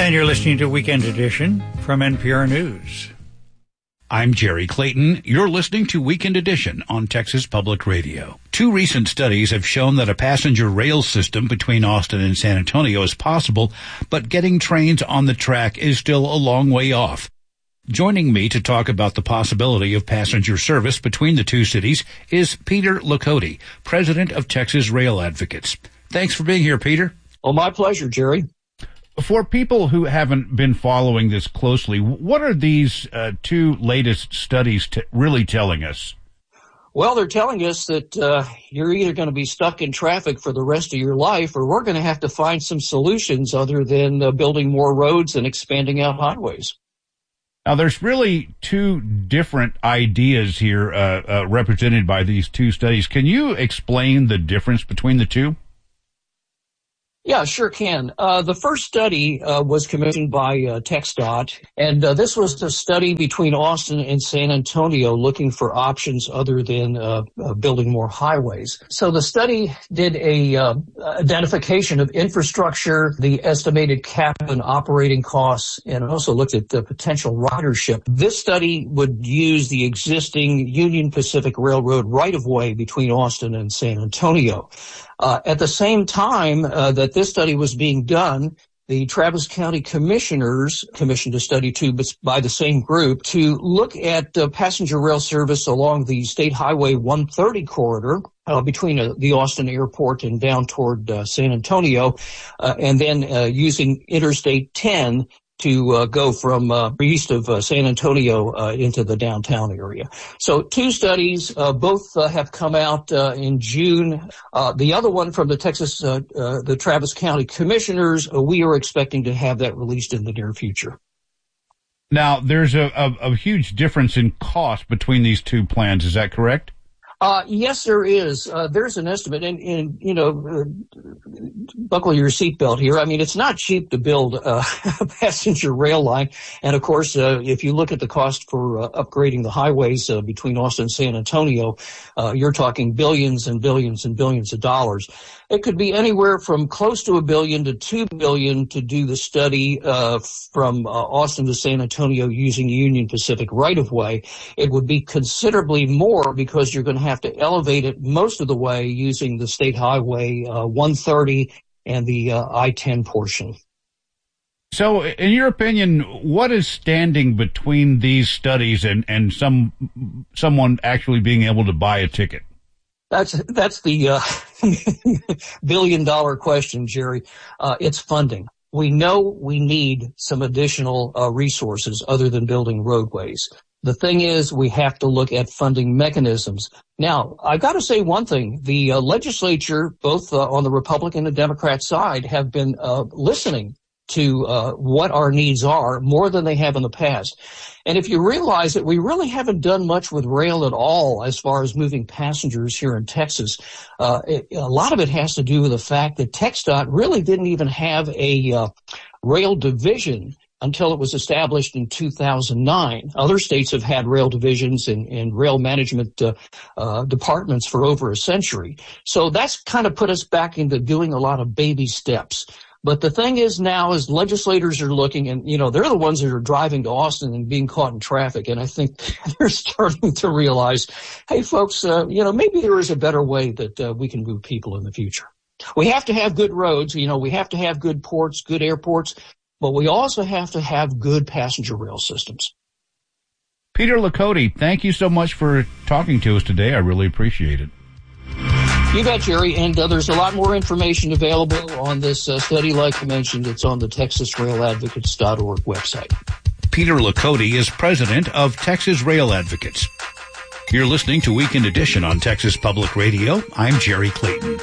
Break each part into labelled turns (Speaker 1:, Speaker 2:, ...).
Speaker 1: And you're listening to Weekend Edition from NPR News. I'm Jerry Clayton. You're listening to Weekend Edition on Texas Public Radio. 2 recent studies have shown that a passenger rail system between Austin and San Antonio is possible, but getting trains on the track is still a long way off. Joining me to talk about the possibility of passenger service between the 2 cities is Peter Lakota, president of Texas Rail Advocates. Thanks for being here, Peter.
Speaker 2: Oh, my pleasure, Jerry.
Speaker 1: For people who haven't been following this closely, what are these 2 latest studies really telling us?
Speaker 2: Well, they're telling us that you're either going to be stuck in traffic for the rest of your life, or we're going to have to find some solutions other than building more roads and expanding out highways.
Speaker 1: Now, there's really 2 different ideas here represented by these 2 studies. Can you explain the difference between the 2?
Speaker 2: Yeah, sure can. The first study was commissioned by TxDOT, and this was a study between Austin and San Antonio looking for options other than building more highways. So the study did a identification of infrastructure, the estimated cap and operating costs, and also looked at the potential ridership. This study would use the existing Union Pacific Railroad right-of-way between Austin and San Antonio. At the same time that this study was being done, the Travis County Commissioners commissioned a study too, but by the same group, to look at passenger rail service along the State Highway 130 corridor between the Austin airport and down toward San Antonio, and then using Interstate 10 to go from east of San Antonio into the downtown area. So 2 studies, both have come out in June. The other one from the Travis County Commissioners, we are expecting to have that released in the near future.
Speaker 1: Now, there's a huge difference in cost between these 2 plans. Is that correct?
Speaker 2: Yes, there is. There's an estimate, and you know, buckle your seatbelt here. I mean, it's not cheap to build a passenger rail line. And of course, if you look at the cost for upgrading the highways between Austin and San Antonio, you're talking billions and billions and billions of dollars. It could be anywhere from close to $1 billion to $2 billion to do the study from Austin to San Antonio using Union Pacific right-of-way. It would be considerably more because you're going to have to elevate it most of the way using the State Highway 130 and the I-10 portion.
Speaker 1: So, in your opinion, what is standing between these studies and someone actually being able to buy a ticket?
Speaker 2: That's the $1 billion question, Jerry. It's funding. We know we need some additional resources other than building roadways. The thing is, we have to look at funding mechanisms. Now, I've got to say one thing. The legislature, both on the Republican and Democrat side, have been listening to what our needs are more than they have in the past. And if you realize that we really haven't done much with rail at all as far as moving passengers here in Texas, a lot of it has to do with the fact that TxDOT really didn't even have a rail division until it was established in 2009. Other states have had rail divisions and rail management departments for over a century. So that's kind of put us back into doing a lot of baby steps. But the thing is now is legislators are looking, and, you know, they're the ones that are driving to Austin and being caught in traffic. And I think they're starting to realize, hey, folks, maybe there is a better way that we can move people in the future. We have to have good roads. You know, we have to have good ports, good airports, but we also have to have good passenger rail systems.
Speaker 1: Peter Lakota, thank you so much for talking to us today. I really appreciate it.
Speaker 2: You bet, Jerry. And there's a lot more information available on this study. Like I mentioned, it's on the TexasRailAdvocates.org website.
Speaker 1: Peter Lakota is president of Texas Rail Advocates. You're listening to Weekend Edition on Texas Public Radio. I'm Jerry Clayton.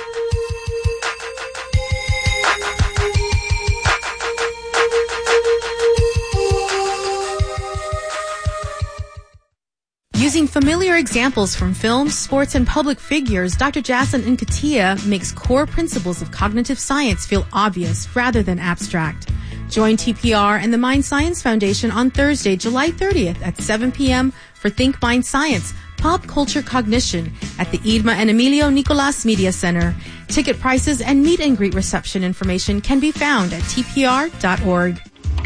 Speaker 3: Using familiar examples from films, sports, and public figures, Dr. Jason Nkatia makes core principles of cognitive science feel obvious rather than abstract. Join TPR and the Mind Science Foundation on Thursday, July 30th at 7 p.m. for Think Mind Science, Pop Culture Cognition at the Idma and Emilio Nicolas Media Center. Ticket prices and meet and greet reception information can be found at tpr.org.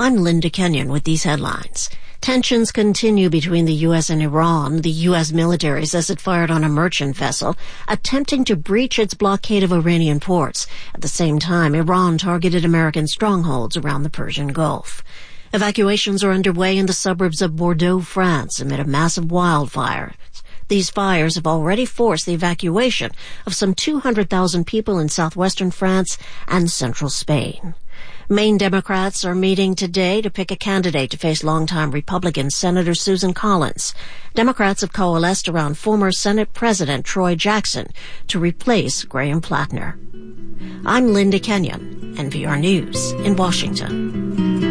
Speaker 4: I'm Linda Kenyon with these headlines. Tensions continue between the U.S. and Iran. The U.S. military says it fired on a merchant vessel attempting to breach its blockade of Iranian ports. At the same time, Iran targeted American strongholds around the Persian Gulf. Evacuations are underway in the suburbs of Bordeaux, France, amid a massive wildfire. These fires have already forced the evacuation of some 200,000 people in southwestern France and central Spain. Maine Democrats are meeting today to pick a candidate to face longtime Republican Senator Susan Collins. Democrats have coalesced around former Senate President Troy Jackson to replace Graham Plattner. I'm Linda Kenyon, NPR News in Washington.